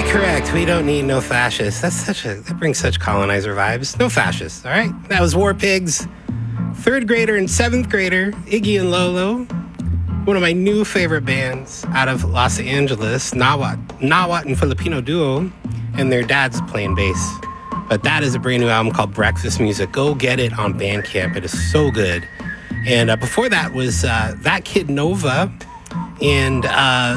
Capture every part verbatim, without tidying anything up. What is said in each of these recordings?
correct. We don't need no fascists. That's such a that brings such colonizer vibes. No fascists, all right? That was War Pigs. Third grader and seventh grader, Iggy and Lolo. One of my new favorite bands out of Los Angeles, Nawat, Nawat and Filipino duo, and their dad's playing bass. But that is a brand new album called Breakfast Music. Go get it on Bandcamp. It is so good. And uh, before that was uh, That Kid Nova and uh,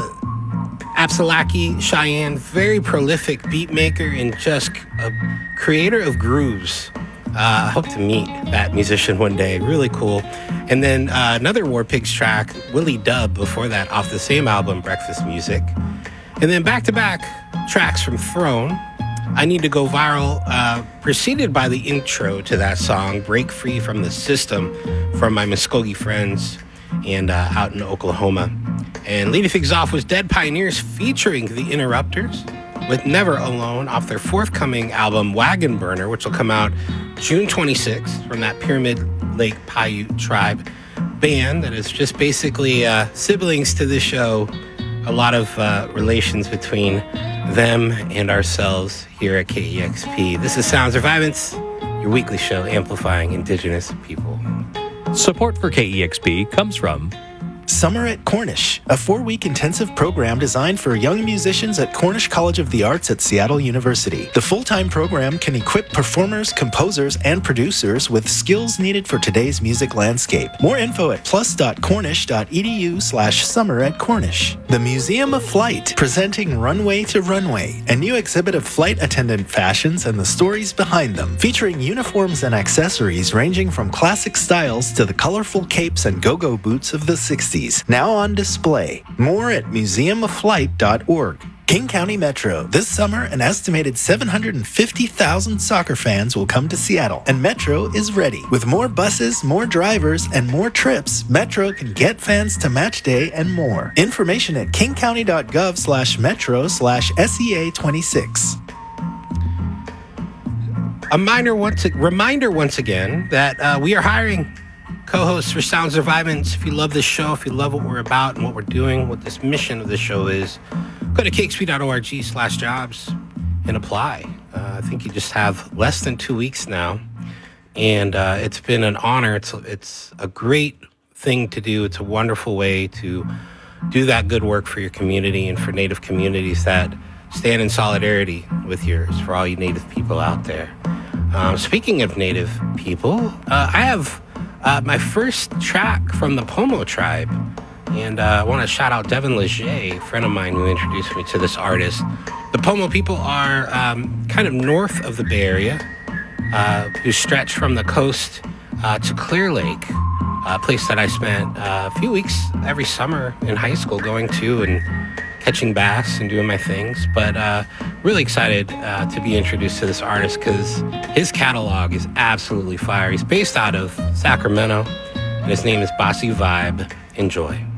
Apsalaki Cheyenne, very prolific beat maker and just a creator of grooves. I uh, hope to meet that musician one day. Really cool. And then uh, another War Pigs track, Willie Dub, before that, off the same album, Breakfast Music. And then back-to-back tracks from Throne, I Need to Go Viral, uh, preceded by the intro to that song, Break Free from the System, from my Muskogee friends and uh, out in Oklahoma. And leading things off was Dead Pioneers featuring The Interrupters with Never Alone off their forthcoming album Wagon Burner, which will come out June twenty-sixth, from that Pyramid Lake Paiute tribe band that is just basically uh, siblings to this show. A lot of uh, relations between them and ourselves here at K E X P. This is Sounds of Vivance, your weekly show amplifying Indigenous people. Support for K E X P comes from Summer at Cornish, a four-week intensive program designed for young musicians at Cornish College of the Arts at Seattle University. The full-time program can equip performers, composers, and producers with skills needed for today's music landscape. More info at plus.cornish.edu slash summer at Cornish. The Museum of Flight, presenting Runway to Runway, a new exhibit of flight attendant fashions and the stories behind them, featuring uniforms and accessories ranging from classic styles to the colorful capes and go-go boots of the sixties. Now on display. More at museum of flight dot org. King County Metro. This summer, an estimated seven hundred fifty thousand soccer fans will come to Seattle, and Metro is ready. With more buses, more drivers, and more trips, Metro can get fans to match day and more. Information at kingcounty.gov slash metro slash SEA 26. A minor once, reminder once again that uh, we are hiring co-hosts for Sounds of Vivance. If you love this show, if you love what we're about and what we're doing, what this mission of the show is, go to kxp.org slash jobs and apply. Uh, I think you just have less than two weeks now, and uh, it's been an honor. It's it's a great thing to do. It's a wonderful way to do that good work for your community and for Native communities that stand in solidarity with yours, for all you Native people out there. Um, speaking of Native people, uh, I have Uh, my first track from the Pomo tribe, and uh, I want to shout out Devin Leger, a friend of mine who introduced me to this artist. The Pomo people are um, kind of north of the Bay Area, uh, who stretch from the coast uh, to Clear Lake, a place that I spent uh, a few weeks every summer in high school going to and catching bass and doing my things. But uh, really excited uh, to be introduced to this artist because his catalog is absolutely fire. He's based out of Sacramento, and his name is Bossy Vibe. Enjoy.